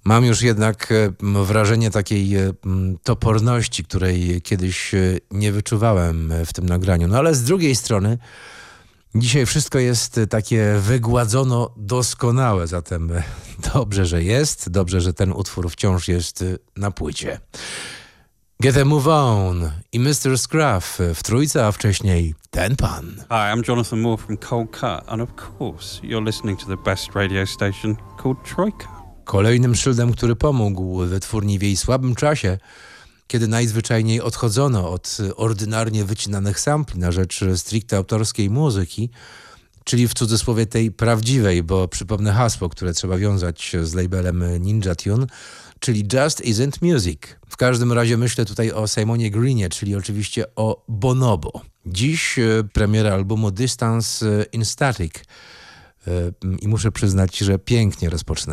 Mam już jednak wrażenie takiej toporności, której kiedyś nie wyczuwałem w tym nagraniu. No ale z drugiej strony dzisiaj wszystko jest takie wygładzono doskonałe, zatem dobrze, że jest, dobrze, że ten utwór wciąż jest na płycie. Get a Move On i Mr. Scruff w trójce, a wcześniej ten pan. Hi, I'm Jonathan Moore from Cold Cut, and of course you're listening to the best radio station called Troika. Kolejnym szyldem, który pomógł wytwórni w jej słabym czasie, kiedy najzwyczajniej odchodzono od ordynarnie wycinanych sampli na rzecz stricte autorskiej muzyki, czyli w cudzysłowie tej prawdziwej, bo przypomnę hasło, które trzeba wiązać z labelem Ninja Tune, czyli Just Isn't Music. W każdym razie myślę tutaj o Simonie Greenie, czyli oczywiście o Bonobo. Dziś premiera albumu Distance in Static i muszę przyznać, że pięknie rozpoczyna.